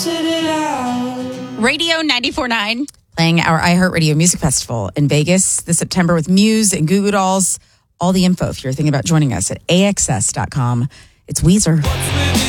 Radio 94.9. Playing our iHeartRadio Music Festival in Vegas this September with Muse and Goo Goo Dolls. All the info if you're thinking about joining us at AXS.com. It's Weezer.